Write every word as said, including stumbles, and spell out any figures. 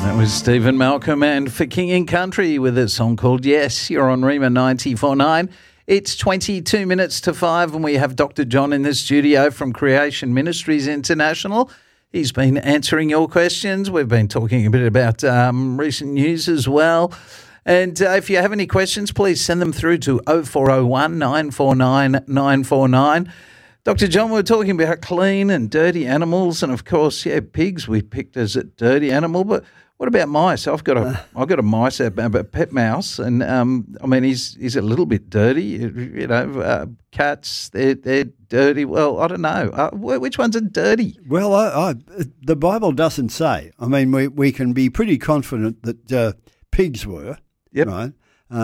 That was Stephen Malcolm and For King and Country with a song called Yes. You're on Rima ninety-four point nine. It's twenty-two minutes to five and we have Doctor John in the studio from Creation Ministries International. He's been answering your questions. We've been talking a bit about um, recent news as well. And uh, if you have any questions, please send them through to oh four oh one, nine four nine, nine four nine. Doctor John, we're talking about clean and dirty animals, and of course, yeah, pigs we picked as a dirty animal, but what about mice? I've got a I've got a mice, a, a pet mouse, and um, I mean, he's he's a little bit dirty. You know, uh, cats they're they're dirty. Well, I don't know. Uh, which ones are dirty? Well, I, I, the Bible doesn't say. I mean, we we can be pretty confident that uh, pigs were. Yep. Right.